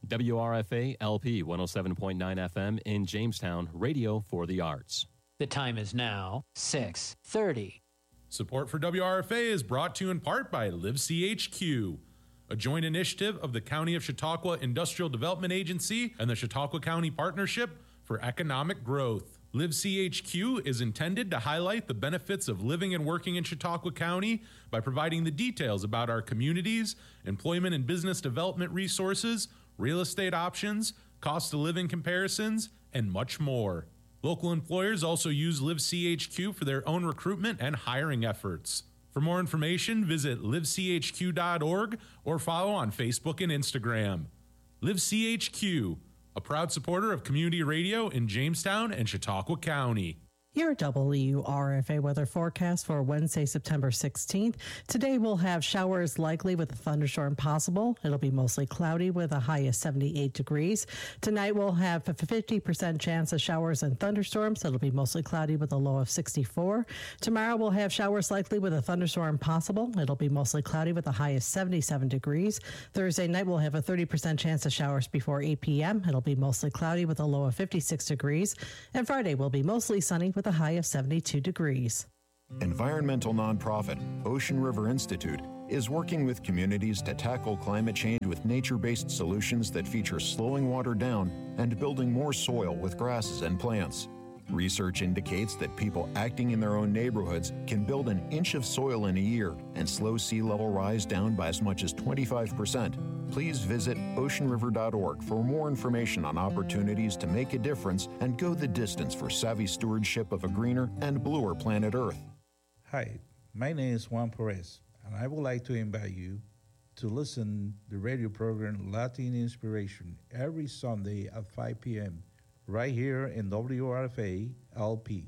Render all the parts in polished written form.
WRFA LP 107.9 FM in Jamestown, radio for the arts. The time is now 6:30. Support for WRFA is brought to you in part by LiveCHQ, a joint initiative of the County of Chautauqua Industrial Development Agency and the Chautauqua County Partnership for Economic Growth. LiveCHQ is intended to highlight the benefits of living and working in Chautauqua County by providing the details about our communities, employment and business development resources, real estate options, cost of living comparisons, and much more. Local employers also use LiveCHQ for their own recruitment and hiring efforts. For more information, visit livechq.org or follow on Facebook and Instagram. LiveCHQ, a proud supporter of community radio in Jamestown and Chautauqua County. Your WRFA weather forecast for Wednesday, September 16th. Today we'll have showers likely with a thunderstorm possible. It'll be mostly cloudy with a high of 78 degrees. Tonight we'll have a 50% chance of showers and thunderstorms. It'll be mostly cloudy with a low of 64. Tomorrow we'll have showers likely with a thunderstorm possible. It'll be mostly cloudy with a high of 77 degrees. Thursday night we'll have a 30% chance of showers before 8 p.m. It'll be mostly cloudy with a low of 56 degrees. And Friday will be mostly sunny with a high of 72 degrees. Environmental nonprofit Ocean River Institute is working with communities to tackle climate change with nature-based solutions that feature slowing water down and building more soil with grasses and plants. Research indicates that people acting in their own neighborhoods can build an inch of soil in a year and slow sea level rise down by as much as 25%. Please visit oceanriver.org for more information on opportunities to make a difference and go the distance for savvy stewardship of a greener and bluer planet Earth. Hi, my name is Juan Perez, and I would like to invite you to listen to the radio program Latin Inspiration every Sunday at 5 p.m. right here in WRFA LP.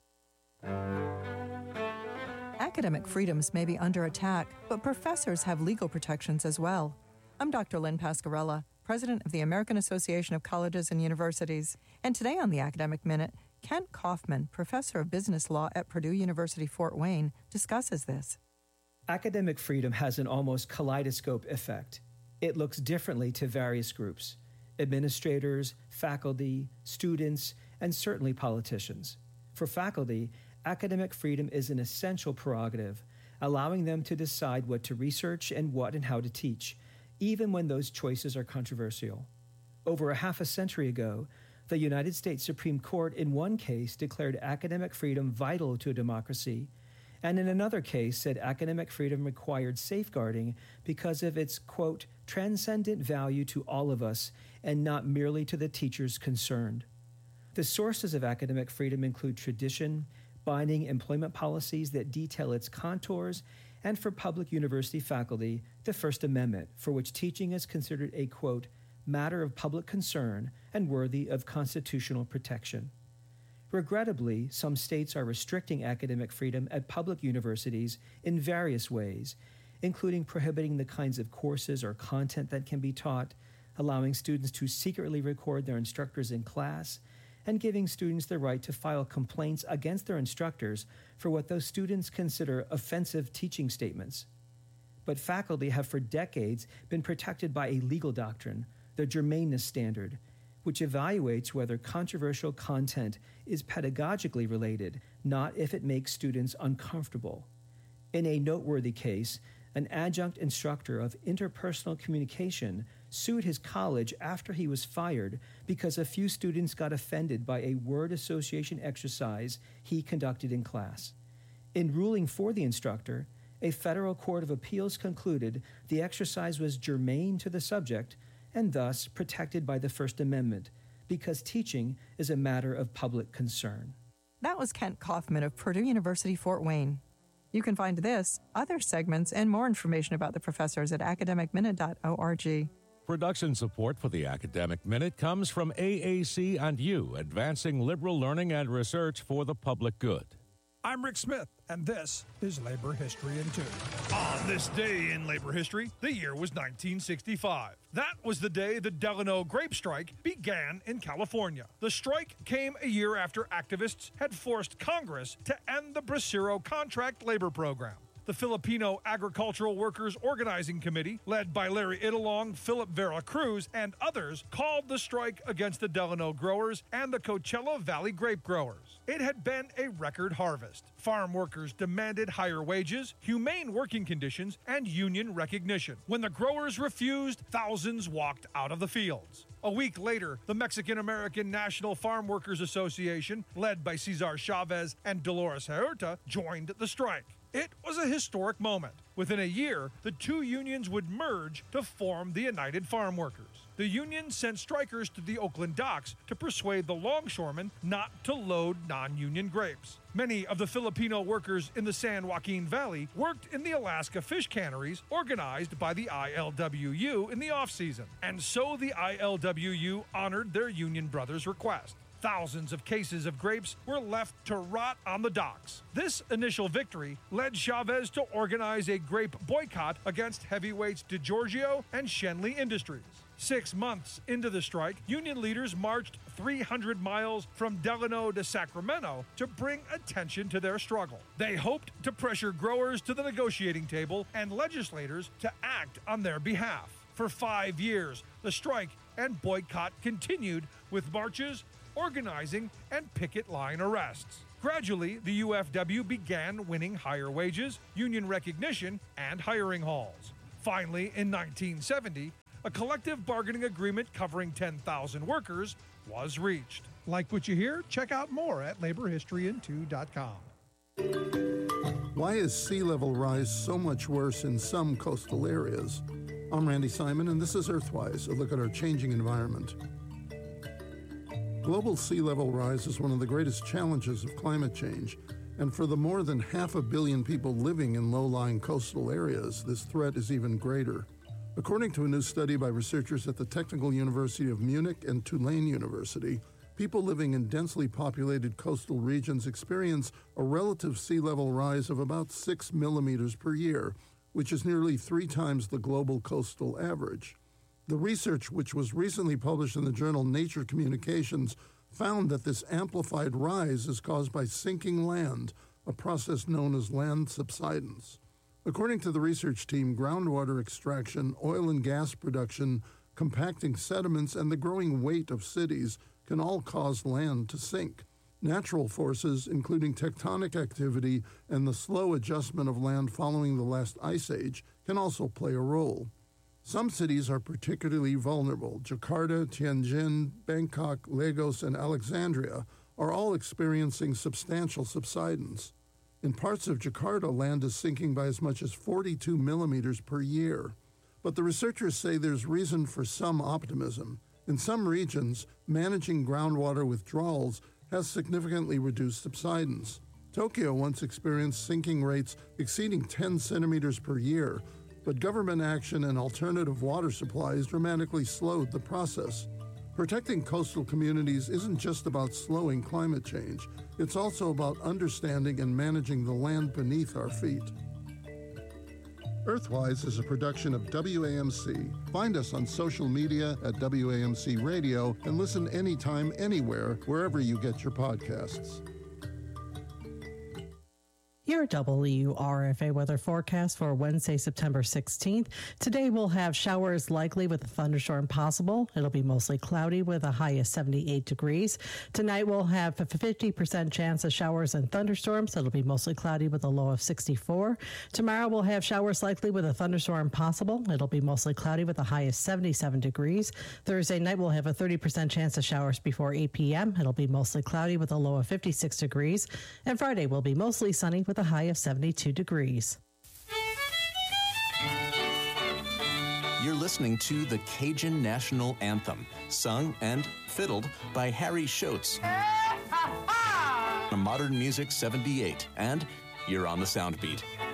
Academic freedoms may be under attack, but professors have legal protections as well. I'm Dr. Lynn Pasquarella, president of the American Association of Colleges and Universities. And today on the Academic Minute, Kent Kaufman, professor of business law at Purdue University Fort Wayne, discusses this. Academic freedom has an almost kaleidoscope effect. It looks differently to various groups: administrators, faculty, students, and certainly politicians. For faculty, academic freedom is an essential prerogative, allowing them to decide what to research and what and how to teach, even when those choices are controversial. Over a half a century ago, the United States Supreme Court in one case declared academic freedom vital to a democracy, and in another case said academic freedom required safeguarding because of its, quote, transcendent value to all of us and not merely to the teachers concerned. The sources of academic freedom include tradition, binding employment policies that detail its contours, and for public university faculty, the First Amendment, for which teaching is considered a, quote, matter of public concern and worthy of constitutional protection. Regrettably, some states are restricting academic freedom at public universities in various ways, including prohibiting the kinds of courses or content that can be taught, allowing students to secretly record their instructors in class, and giving students the right to file complaints against their instructors for what those students consider offensive teaching statements. But faculty have for decades been protected by a legal doctrine, the germaneness standard, which evaluates whether controversial content is pedagogically related, not if it makes students uncomfortable. In a noteworthy case, an adjunct instructor of interpersonal communication sued his college after he was fired because a few students got offended by a word association exercise he conducted in class. In ruling for the instructor, a federal court of appeals concluded the exercise was germane to the subject and thus protected by the First Amendment because teaching is a matter of public concern. That was Kent Kaufman of Purdue University Fort Wayne. You can find this, other segments, and more information about the professors at academicminute.org. Production support for the Academic Minute comes from AAC and you, advancing liberal learning and research for the public good. I'm Rick Smith, and this is Labor History in 2. On this day in labor history, the year was 1965. That was the day the Delano grape strike began in California. The strike came a year after activists had forced Congress to end the Bracero contract labor program. The Filipino Agricultural Workers Organizing Committee, led by Larry Italong, Philip Vera Cruz, and others, called the strike against the Delano growers and the Coachella Valley grape growers. It had been a record harvest. Farm workers demanded higher wages, humane working conditions, and union recognition. When the growers refused, thousands walked out of the fields. A week later, the Mexican-American National Farm Workers Association, led by Cesar Chavez and Dolores Huerta, joined the strike. It was a historic moment. Within a year, the two unions would merge to form the United Farm Workers. The union sent strikers to the Oakland docks to persuade the longshoremen not to load non-union grapes. Many of the Filipino workers in the San Joaquin Valley worked in the Alaska fish canneries organized by the ILWU in the off-season. And so the ILWU honored their union brothers' request. Thousands of cases of grapes were left to rot on the docks. This initial victory led Chavez to organize a grape boycott against heavyweights DeGiorgio and Shenley Industries. 6 months into the strike, union leaders marched 300 miles from Delano to Sacramento to bring attention to their struggle. They hoped to pressure growers to the negotiating table and legislators to act on their behalf. For 5 years, the strike and boycott continued with marches, organizing, and picket line arrests. Gradually, the UFW began winning higher wages, union recognition, and hiring halls. Finally, in 1970, a collective bargaining agreement covering 10,000 workers was reached. Like what you hear? Check out more at laborhistoryin2.com. Why is sea level rise so much worse in some coastal areas? I'm Randy Simon, and this is Earthwise, a look at our changing environment. Global sea level rise is one of the greatest challenges of climate change, and for the more than 500 million people living in low-lying coastal areas, this threat is even greater. According to a new study by researchers at the Technical University of Munich and Tulane University, people living in densely populated coastal regions experience a relative sea level rise of about 6 millimeters per year, which is nearly 3 times the global coastal average. The research, which was recently published in the journal Nature Communications, found that this amplified rise is caused by sinking land, a process known as land subsidence. According to the research team, groundwater extraction, oil and gas production, compacting sediments, and the growing weight of cities can all cause land to sink. Natural forces, including tectonic activity and the slow adjustment of land following the last ice age, can also play a role. Some cities are particularly vulnerable. Jakarta, Tianjin, Bangkok, Lagos, and Alexandria are all experiencing substantial subsidence. In parts of Jakarta, land is sinking by as much as 42 millimeters per year. But the researchers say there's reason for some optimism. In some regions, managing groundwater withdrawals has significantly reduced subsidence. Tokyo once experienced sinking rates exceeding 10 centimeters per year, but government action and alternative water supplies dramatically slowed the process. Protecting coastal communities isn't just about slowing climate change. It's also about understanding and managing the land beneath our feet. Earthwise is a production of WAMC. Find us on social media at WAMC Radio and listen anytime, anywhere, wherever you get your podcasts. Your WRFA weather forecast for Wednesday, September 16th. Today we'll have showers likely with a thunderstorm possible. It'll be mostly cloudy with a high of 78 degrees. Tonight we'll have a 50% chance of showers and thunderstorms. It'll be mostly cloudy with a low of 64. Tomorrow we'll have showers likely with a thunderstorm possible. It'll be mostly cloudy with a high of 77 degrees. Thursday night we'll have a 30% chance of showers before 8 p.m. It'll be mostly cloudy with a low of 56 degrees. And Friday will be mostly sunny with a high of 72 degrees. You're listening to the Cajun National Anthem, sung and fiddled by Harry Schotz. On Modern Music 78, and you're on the Soundbeat.